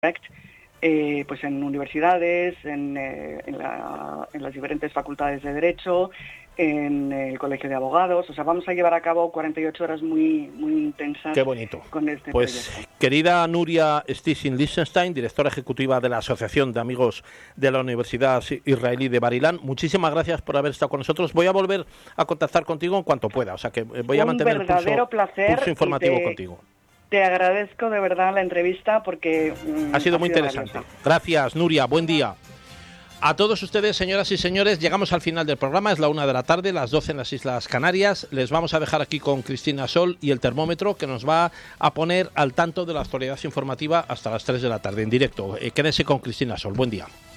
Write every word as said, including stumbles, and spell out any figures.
eh, pues en universidades, en, eh, en, la, en las diferentes facultades de Derecho, en el Colegio de Abogados. O sea, vamos a llevar a cabo cuarenta y ocho horas muy, muy intensas. Qué bonito. Con este pues, proyecto. Querida Nuria Stishim-Lichtenstein, directora ejecutiva de la Asociación de Amigos de la Universidad Israelí de Bar Ilan, muchísimas gracias por haber estado con nosotros. Voy a volver a contactar contigo en cuanto pueda, o sea que voy a Un mantener el pulso, placer pulso informativo te, contigo. Te agradezco de verdad la entrevista porque mmm, ha sido ha muy sido interesante. Valiosa. Gracias, Nuria. Buen día. A todos ustedes, señoras y señores, llegamos al final del programa, es la una de la tarde, las doce en las Islas Canarias. Les vamos a dejar aquí con Cristina Sol y el termómetro que nos va a poner al tanto de la actualidad informativa hasta las tres de la tarde en directo. Eh, quédense con Cristina Sol. Buen día.